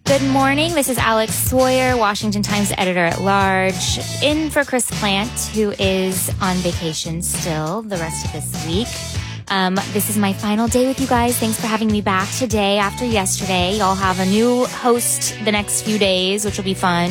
Good morning. This is Alex Sawyer, Washington Times editor-at-large, in for Chris Plant, who is on vacation still the rest of this week. This is my final day with you guys. Thanks for having me back today after yesterday. Y'all have a new host the next few days, which will be fun.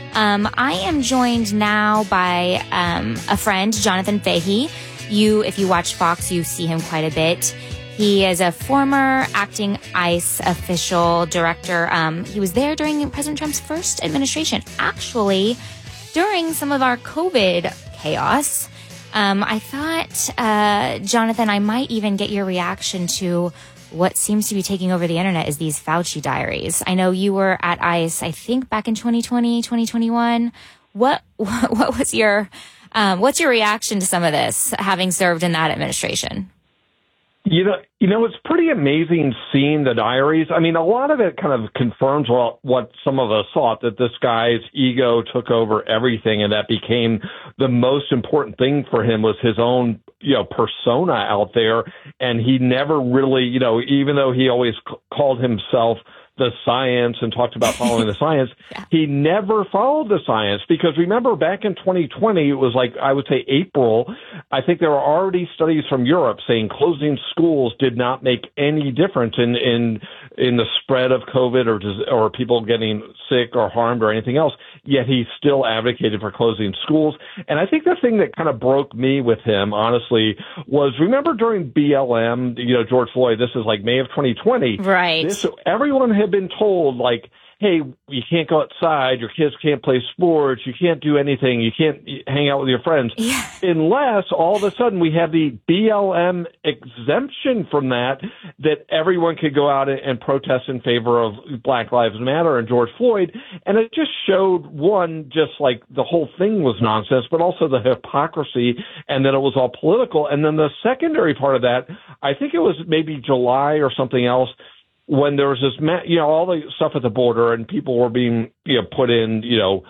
I am joined now by a friend, Jonathan Fahey. If you watch Fox, you see him quite a bit. He is a former acting ICE official director. He was there during President Trump's first administration, actually, during some of our COVID chaos. I thought, Jonathan, I might even get your reaction to what seems to be taking over the internet is these Fauci diaries. I know you were at ICE, I think, back in 2020, 2021. What was what's your reaction to some of this, having served in that administration? You know, it's pretty amazing seeing the diaries. I mean, a lot of it kind of confirms what some of us thought, that this guy's ego took over everything, and that became the most important thing for him was his own, persona out there. And he never really, even though he always called himself the science and talked about following the science, yeah. He never followed the science, because remember back in 2020, it was like, I would say April, I think there were already studies from Europe saying closing schools did not make any difference in the spread of COVID or people getting sick or harmed or anything else. Yet he still advocated for closing schools. And I think the thing that kind of broke me with him, honestly, was, remember during BLM, George Floyd, this is like May of 2020. Right. Everyone had been told, like, hey, you can't go outside, your kids can't play sports, you can't do anything, you can't hang out with your friends, unless all of a sudden we have the BLM exemption from that everyone could go out and protest in favor of Black Lives Matter and George Floyd. And it just showed, one, just like the whole thing was nonsense, but also the hypocrisy, and that it was all political. And then the secondary part of that, I think it was maybe July or something else, when there was this, all the stuff at the border and people were being, put in,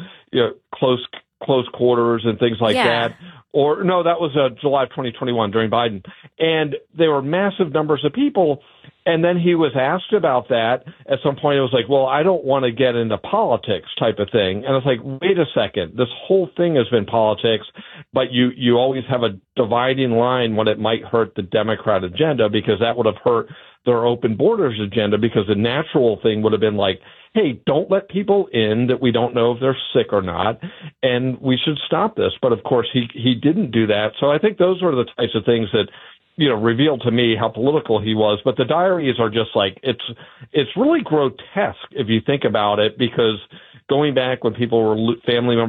close quarters and things like that. Or no, that was July of 2021 during Biden. And there were massive numbers of people. And then he was asked about that. At some point, it was like, well, I don't want to get into politics type of thing. And it's like, wait a second, this whole thing has been politics, but you always have a dividing line when it might hurt the Democrat agenda, because that would have hurt their open borders agenda, because the natural thing would have been like, hey, don't let people in that we don't know if they're sick or not, and we should stop this. But of course, he didn't do that. So I think those were the types of things that, revealed to me how political he was. But the diaries are just like, it's really grotesque if you think about it, because going back when people were family members